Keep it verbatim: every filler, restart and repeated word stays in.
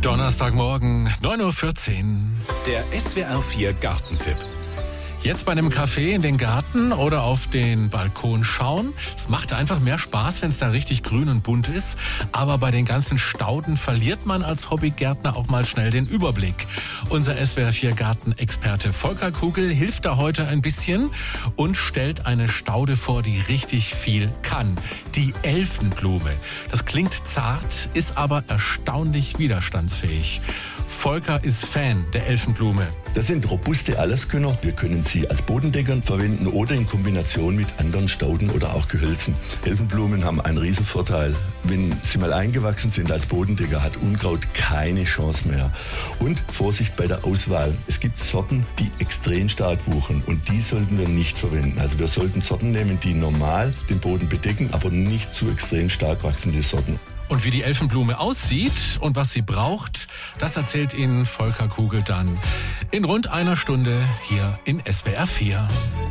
Donnerstagmorgen, neun Uhr vierzehn. Der S W R vier Gartentipp. Jetzt bei einem Café in den Garten oder auf den Balkon schauen. Es macht einfach mehr Spaß, wenn es da richtig grün und bunt ist. Aber bei den ganzen Stauden verliert man als Hobbygärtner auch mal schnell den Überblick. Unser S W R vier Gartenexperte Volker Kugel hilft da heute ein bisschen und stellt eine Staude vor, die richtig viel kann. Die Elfenblume. Das klingt zart, ist aber erstaunlich widerstandsfähig. Volker ist Fan der Elfenblume. Das sind robuste Alleskönner. Wir können sie als Bodendecker verwenden oder in Kombination mit anderen Stauden oder auch Gehölzen. Elfenblumen haben einen Riesenvorteil. Wenn sie mal eingewachsen sind als Bodendecker, hat Unkraut keine Chance mehr. Und Vorsicht bei der Auswahl. Es gibt Sorten, die extrem stark wuchern und die sollten wir nicht verwenden. Also wir sollten Sorten nehmen, die normal den Boden bedecken, aber nicht zu extrem stark wachsende Sorten. Und wie die Elfenblume aussieht und was sie braucht, das erzählt Ihnen Volker Kugel dann in rund einer Stunde hier in S W R vier.